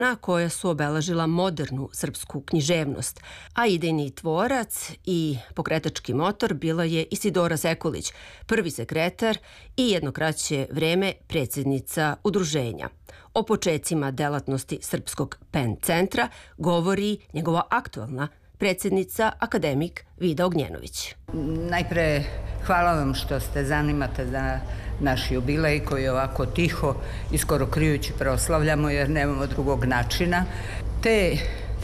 na koja su obeležila modernu srpsku književnost, a idejni tvorac i pokretački motor bila je Isidora Sekulić, prvi sekretar i jedno kraće vreme predsjednica udruženja. O počecima delatnosti Srpskog PEN centra govori njegova aktualna predsjednica, akademik Vida Ognjenović. Najpre hvala vam što se zanimate za naš jubilej koji ovako tiho i skoro krijući proslavljamo jer nemamo drugog načina. Te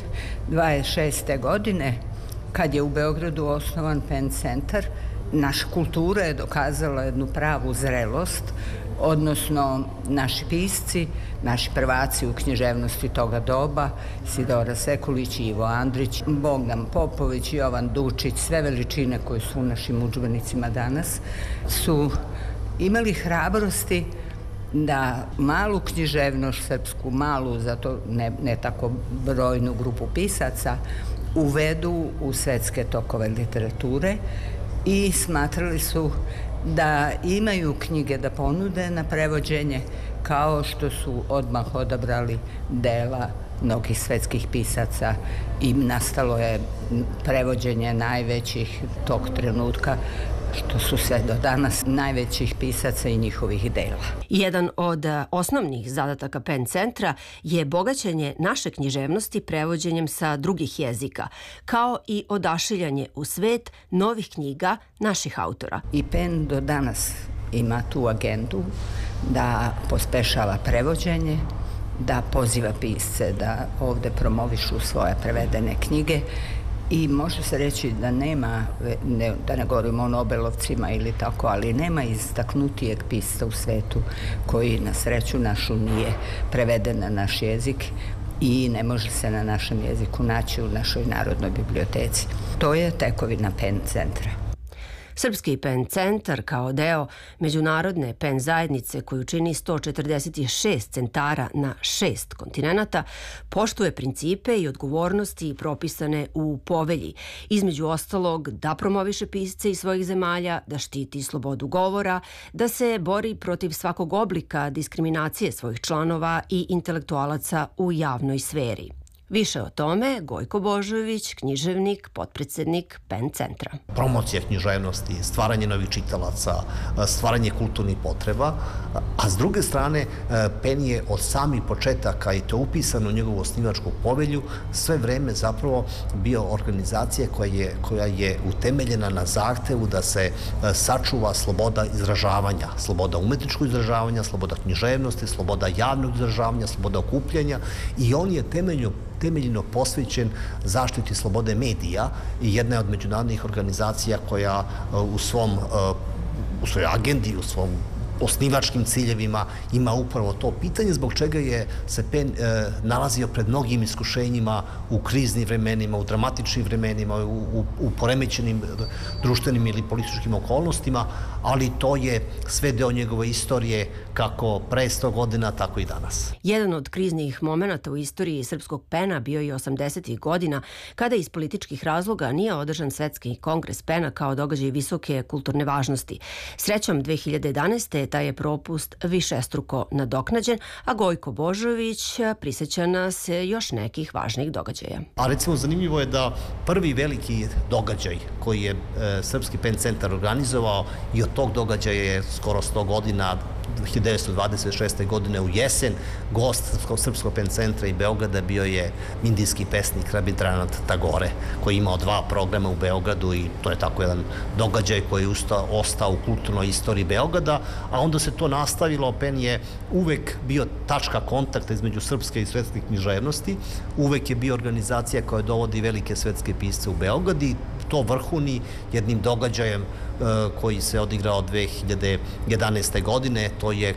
26. godine kad je u Beogradu osnovan PEN centar, naša kultura je dokazala jednu pravu zrelost, odnosno naši pisci, naši prvaci u književnosti toga doba, Isidora Sekulić, Ivo Andrić, Bogdan Popović, Jovan Dučić, sve veličine koje su u našim udžbenicima danas, su imali hrabrosti da malu književnost srpsku, malu, zato ne tako brojnu grupu pisaca, uvedu u svetske tokove literature i smatrali su da imaju knjige da ponude na prevođenje, kao što su odmah odabrali dela mnogih svetskih pisaca i nastalo je prevođenje najvećih tog trenutka, što su sve do danas najvećih pisaca i njihovih dela. Jedan od osnovnih zadataka PEN centra je bogaćenje naše književnosti prevođenjem sa drugih jezika, kao i odašiljanje u svet novih knjiga naših autora. I PEN do danas ima tu agendu da pospešava prevođenje, da poziva pisce da ovde promovišu svoje prevedene knjige. I može se reći da nema, da ne govorimo o Nobelovcima ili tako, ali nema istaknutijeg pisca u svetu koji na sreću našu nije preveden na naš jezik i ne može se na našem jeziku naći u našoj Narodnoj biblioteci. To je tekovina PEN centra. Srpski PEN centar kao deo međunarodne PEN zajednice koju čini 146 centara na 6 kontinenata poštuje principe i odgovornosti propisane u povelji, između ostalog da promoviše pisce iz svojih zemalja, da štiti slobodu govora, da se bori protiv svakog oblika diskriminacije svojih članova i intelektualaca u javnoj sferi. Više o tome Gojko Božović, književnik, potpredsjednik PEN centra. Promocija književnosti, stvaranje novih čitalaca, stvaranje kulturnih potreba, a s druge strane PEN je od samih početaka, i to upisano u njegovu osnivačku povelju, sve vreme zapravo bio organizacija koja je utemeljena na zahtevu da se sačuva sloboda izražavanja, sloboda umetničkog izražavanja, sloboda književnosti, sloboda javnog izražavanja, sloboda okupljanja, i on je temeljno posvećen zaštiti slobode medija i jedna je od međunarodnih organizacija koja u svojoj agendi, u svom osnivačkim ciljevima ima upravo to pitanje, zbog čega je se PEN nalazio pred mnogim iskušenjima u kriznim vremenima, u dramatičnim vremenima, u poremećenim društvenim ili političkim okolnostima, ali to je sve deo njegove istorije kako pre 100 godina, tako i danas. Jedan od kriznih momenata u istoriji srpskog PEN-a bio je 80. godina, kada iz političkih razloga nije održan Svetski kongres PEN-a kao događaj visoke kulturne važnosti. Srećom 2011. taj je propust višestruko nadoknađen, a Gojko Božović prisjeća nas još nekih važnih događaja. A recimo zanimljivo je da prvi veliki događaj koji je Srpski PEN centar organizovao, i od tog događaja je skoro 100 godina, 1926. godine u jesen, gost Srpskog PEN centra i Beograda bio je indijski pesnik Rabindranath Tagore, koji je imao 2 programa u Beogradu, i to je tako jedan događaj koji je ostao u kulturnoj istoriji Beograda, a onda se to nastavilo. PEN je uvek bio tačka kontakta između srpske i svetske književnosti, uvek je bio organizacija koja dovodi velike svetske pisce u Beograd, i to vrhuni jednim događajem koji se odigrao 2011. godine. To je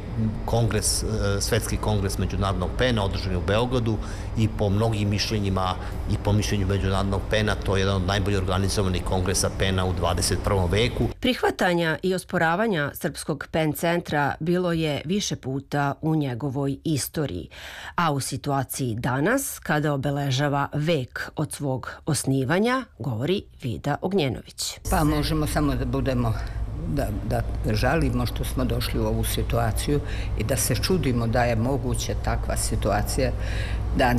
Svetski kongres međunarodnog PEN-a održan u Beogradu, i po mnogim mišljenjima i po mišljenju međunarodnog PEN-a to je jedan od najbolje organizovanih kongresa PEN-a u 21. veku. Prihvatanja i osporavanja Srpskog PEN centra bilo je više puta u njegovoj istoriji, a u situaciji danas, kada obeležava vek od svog osnivanja, govori Vida Ognjenović. Pa možemo samo da budemo da žalimo što smo došli u ovu situaciju i da se čudimo da je moguće takva situacija, dan.